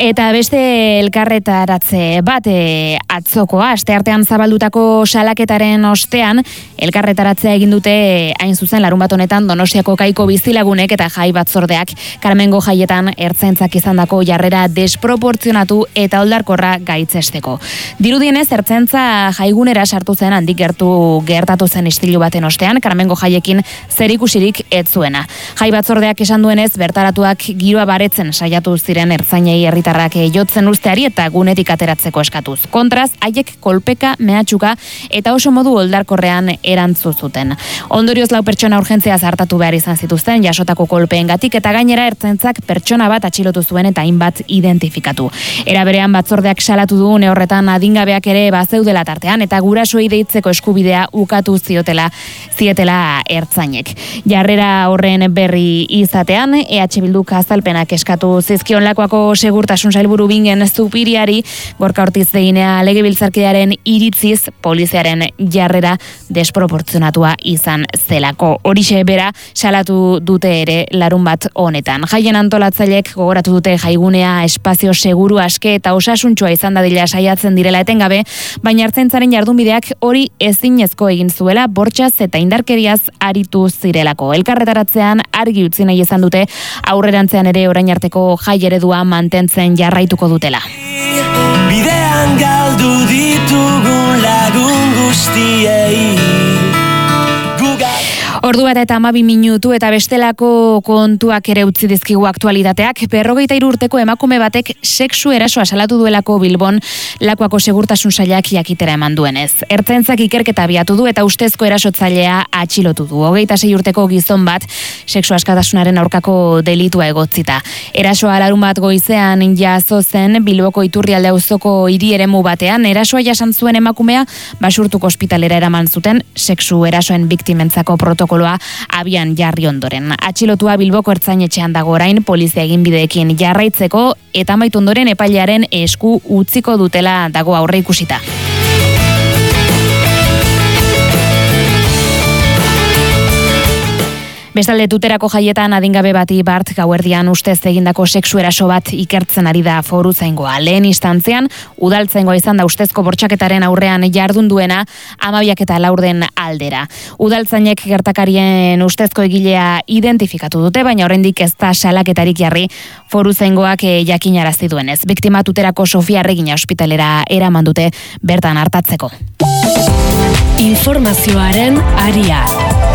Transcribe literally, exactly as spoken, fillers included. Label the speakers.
Speaker 1: Eta beste elkarretaratze bat e, atzokoa, asteartean zabaldutako salaketaren ostean, elkarretaratzea egin dute hain zuzen larun bat honetan Donostiako Kaiko bizilagunek eta jai batzordeak Karmengo jaietan ertzaintzak izandako jarrera desproportzionatu eta oldarkorra gaitzesteko. Dirudienez, ertzaintza jaigunera sartu zen handik gertu gertatu zen istilu baten ostean, Karmengo jaiekin zerikusirik ez zuena. Jai batzordeak esan duenez, bertaratuak giroa baretzen saiatu ziren ertzainei herritarrak jotzen usteari eta gunetik ateratzeko eskatuz. Kontraz, haiek kolpeka, mehatxuka eta oso modu oldarkorrean erantzu zuten. Ondorioz lau pertsona urgentzia zartatu behar izan zituzten jasotako kolpeengatik eta gainera ertzaintzak pertsona bat atxilotu zuen eta hainbat identifikatu. Era berean batzordeak salatu du une horretan adingabeak ere bazeudela tartean eta gurasoei deitzeko eskubidea ukatu ziotela zietela ertzainek. Jarrera horren berri izatean, E H Bilduk azalpenak eskatu zizkion Lakuako segurtasun sailburu Bingen Zupiriari, Gorka Ortiz Deginea legebiltzarkidearen iritziz poliziaren jarrera desproportzionatua izan zelako. Horixe bera salatu dute ere larun bat honetan. Jaien antolatzaileek gogoratu dute jaigunea espazio seguru aske eta osasuntxoa izan dadila saiatzen direla etengabe, baina ertzaintzaren jardunbideak hori ezinezko egin zuela bortxaz eta indarkeriaz aritu zirelako. Elkarretaratzean argi utzi nahi izan dute aurrerantzean ere orain arteko jai eredua mantentzen jarraituko dutela.
Speaker 2: Bidean galdu ditugun lagun guztiei.
Speaker 1: Ordu bat eta hamabi minutu eta bestelako kontuak ere utzi dizkigu aktualitateak. Berrogeita hiru urteko emakume batek sexu erasoa salatu duelako Bilbon Lakuako segurtasun sailak jakitera eman duenez. Ertzaintzak ikerketa abiatu du eta ustezko erasotzailea atxilotu du. Hogeita sei urteko gizon bat sexu askatasunaren aurkako delitua egotzita. Erasoa larun bat goizean jazo zen Bilboko Iturrialde auzoko hiri eremu batean. Erasoa jasan zuen emakumea Basurtuko ospitalera eraman zuten sexu erasoen biktimentzako protokoloa abian jarri ondoren. Atxilotua Bilboko ertzainetxean dago orain polizia eginbideekin jarraitzeko eta amaitu ondoren epailearen esku utziko dutela dago aurre ikusita. Bestalde Tuterako jaietan adingabe bati bart gauerdian ustez egindako sexu eraso bat ikertzen ari da foruzaingoa. Lehen instantzean, udaltzaingoa izan da ustezko bortxaketaren aurrean jardun duena amabiak eta laurden aldera. Udaltzainek gertakarien ustezko egilea identifikatu dute, baina oraindik ez da salaketarik jarri foruzaingoak jakinarazi duenez. Biktima Tuterako Sofia Arregina ospitalera eraman dute bertan artatzeko.
Speaker 3: Informazioaren aria.